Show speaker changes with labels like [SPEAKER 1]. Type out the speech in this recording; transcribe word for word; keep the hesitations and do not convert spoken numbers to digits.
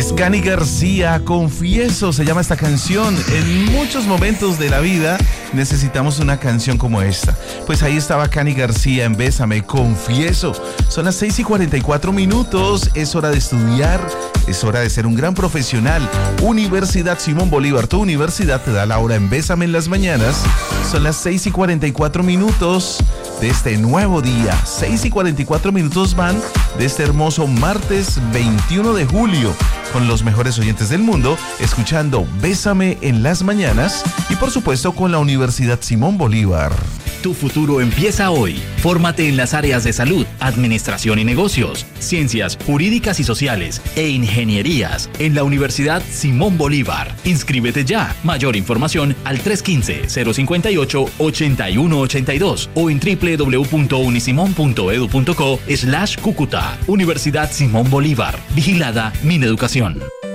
[SPEAKER 1] Es Cani García, Confieso, se llama esta canción. En muchos momentos de la vida necesitamos una canción como esta. Pues ahí estaba Cani García en Bésame, Confieso. Son las seis y cuarenta y cuatro minutos, es hora de estudiar, es hora de ser un gran profesional. Universidad Simón Bolívar, tu universidad te da la hora en Bésame en las mañanas. Son las seis y cuarenta y cuatro minutos de este nuevo día. seis y cuarenta y cuatro minutos van de este hermoso martes veintiuno de julio, con los mejores oyentes del mundo, escuchando Bésame en las mañanas y por supuesto con la Universidad Simón Bolívar.
[SPEAKER 2] Tu futuro empieza hoy. Fórmate en las áreas de salud, administración y negocios, ciencias jurídicas y sociales e ingenierías en la Universidad Simón Bolívar. Inscríbete ya. Mayor información al tres uno cinco, cero cinco ocho, ocho uno ocho dos o en doble u doble u doble u punto unisimón punto edu punto co slash Cúcuta. Universidad Simón Bolívar. Vigilada Mineducación.